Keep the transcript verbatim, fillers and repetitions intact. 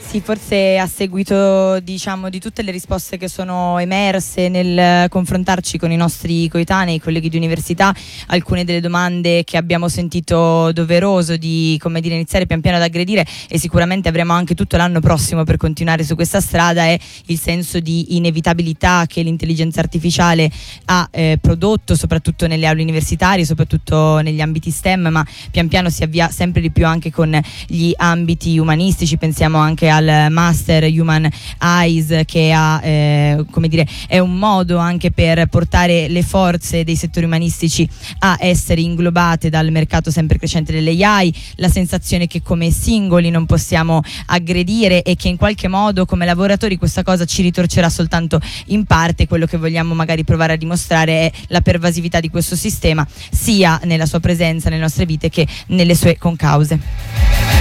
sì, forse a seguito, diciamo, di tutte le risposte che sono emerse nel confrontarci con i nostri coetanei, i colleghi di università, alcune delle domande che abbiamo sentito doveroso di, come dire, iniziare pian piano ad aggredire, e sicuramente avremo anche tutto l'anno prossimo per continuare su questa strada, è il senso di inevitabilità che l'intelligenza artificiale ha eh, prodotto, soprattutto nelle aule universitarie, soprattutto negli ambiti STEM, ma pian piano si avvia sempre di più anche con gli ambiti umanistici. Pensiamo anche al Master Human Eyes, che ha, eh, come dire, è un modo anche per portare le forze dei settori umanistici a essere inglobate dal mercato sempre crescente dell'A I, la sensazione che come singoli non possiamo aggredire e che in qualche modo come lavoratori questa cosa ci ritorcerà soltanto in parte. Quello che vogliamo magari provare a dimostrare è la pervasività di questo sistema, sia nella sua presenza nelle nostre vite che nelle sue concause.